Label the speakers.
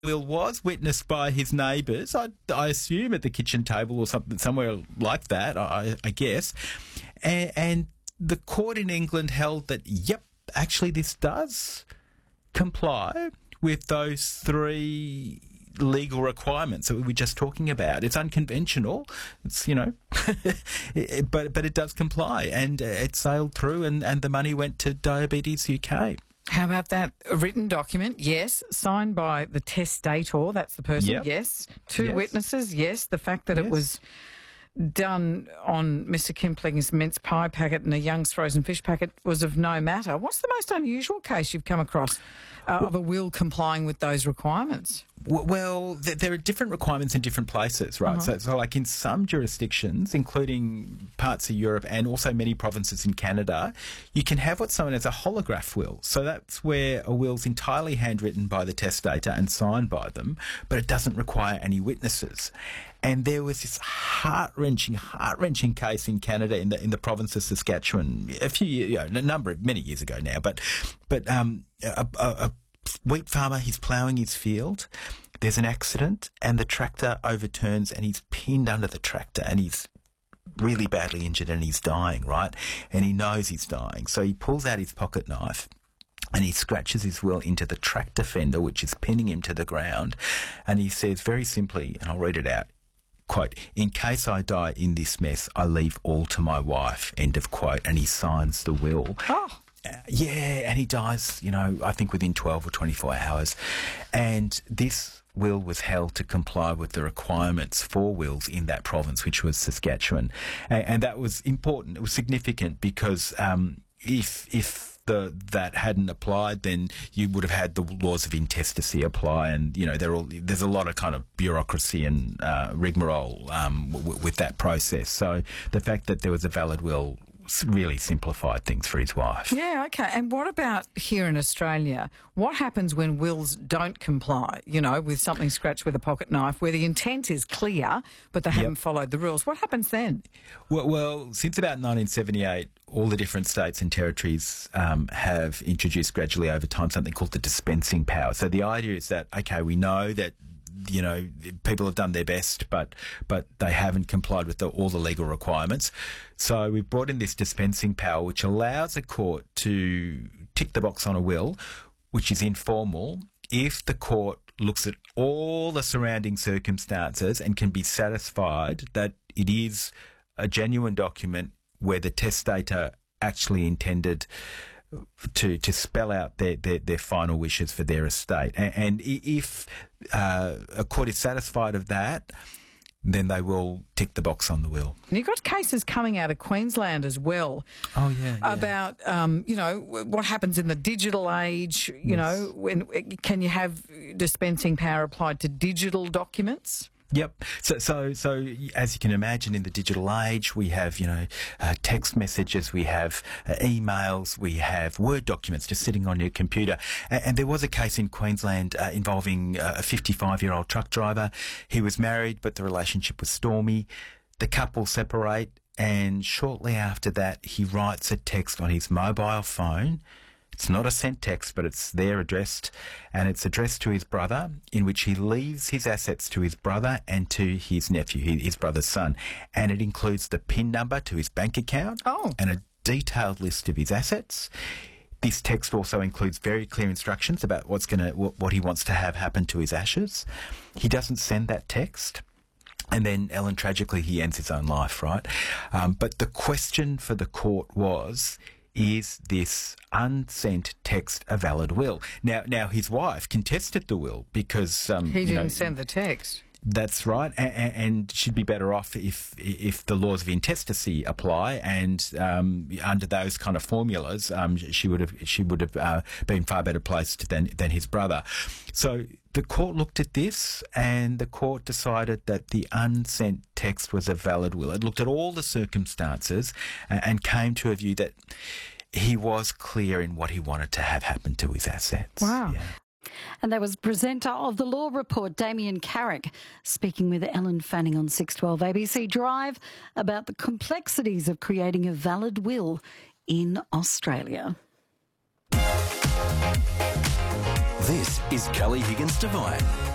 Speaker 1: will was witnessed by his neighbours, I assume at the kitchen table or something, somewhere like that, I guess. And the court in England held that, yep, actually this does comply with those three legal requirements that we were just talking about. It's unconventional, it's, but it does comply, and it sailed through, and the money went to Diabetes UK.
Speaker 2: How about that written document? Yes. Signed by the testator, that's the person,
Speaker 1: Yep.
Speaker 2: yes. Two witnesses, yes. The fact that it was done on Mr Kimpling's mince pie packet and a Young's frozen fish packet was of no matter. What's the most unusual case you've come across of a will complying with those requirements?
Speaker 1: Well, there are different requirements in different places, right? So like in some jurisdictions, including parts of Europe and also many provinces in Canada, you can have what's known as a holograph will. So that's where a will's entirely handwritten by the testator and signed by them, but it doesn't require any witnesses. And there was this heart-wrenching case in Canada in the province of Saskatchewan many years ago now. But a wheat farmer, he's ploughing his field. There's an accident, and the tractor overturns, and he's pinned under the tractor, and he's really badly injured, and he's dying, right? And he knows he's dying, so he pulls out his pocket knife. And he scratches his will into the tractor fender, which is pinning him to the ground. And he says very simply, and I'll read it out, quote, "In case I die in this mess, I leave all to my wife," end of quote. And he signs the will.
Speaker 2: Oh.
Speaker 1: And he dies, I think within 12 or 24 hours. And this will was held to comply with the requirements for wills in that province, which was Saskatchewan. And that was important. It was significant because if that hadn't applied, then you would have had the laws of intestacy apply, and there's a lot of kind of bureaucracy and rigmarole with that process. So the fact that there was a valid will really simplified things for his wife.
Speaker 2: Yeah, okay. And what about here in Australia? What happens when wills don't comply, with something scratched with a pocket knife, where the intent is clear, but they haven't followed the rules? What happens then?
Speaker 1: Well, since about 1978, all the different states and territories have introduced gradually over time something called the dispensing power. So the idea is that, okay, we know that people have done their best, but they haven't complied with all the legal requirements. So we've brought in this dispensing power, which allows a court to tick the box on a will, which is informal, if the court looks at all the surrounding circumstances and can be satisfied that it is a genuine document where the testator actually intended to spell out their final wishes for their estate. And if a court is satisfied of that, then they will tick the box on the will.
Speaker 2: And you've got cases coming out of Queensland as well.
Speaker 1: Oh, yeah.
Speaker 2: About, what happens in the digital age, can you have dispensing power applied to digital documents?
Speaker 1: Yep. So as you can imagine, in the digital age, we have, text messages, we have emails, we have Word documents just sitting on your computer. And there was a case in Queensland involving a 55-year-old truck driver. He was married, but the relationship was stormy. The couple separate, and shortly after that, he writes a text on his mobile phone. It's not a sent text, but it's there addressed, and it's addressed to his brother, in which he leaves his assets to his brother and to his nephew, his brother's son. And it includes the PIN number to his bank account and a detailed list of his assets. This text also includes very clear instructions about what he wants to have happen to his ashes. He doesn't send that text. And then, Ellen, tragically, he ends his own life, right? But the question for the court was, is this unsent text a valid will? Now his wife contested the will because
Speaker 2: he didn't send the text.
Speaker 1: That's right, and she'd be better off if the laws of intestacy apply, and under those kind of formulas, she would have been far better placed than his brother. So the court looked at this, and the court decided that the unsent text was a valid will. It looked at all the circumstances and came to a view that he was clear in what he wanted to have happen to his assets.
Speaker 2: Wow.
Speaker 1: Yeah.
Speaker 3: And that was presenter of the Law Report, Damien Carrick, speaking with Ellen Fanning on 612 ABC Drive about the complexities of creating a valid will in Australia.
Speaker 4: This is Kelly Higgins Devine.